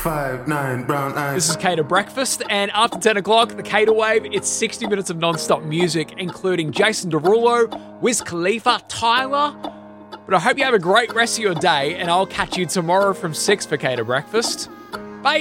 5'9", brown eyes. This is Cater Breakfast, and after 10 o'clock, the Cater Wave, it's 60 minutes of non-stop music, including Jason Derulo, Wiz Khalifa, Tyler. But I hope you have a great rest of your day, and I'll catch you tomorrow from 6 for Cater Breakfast.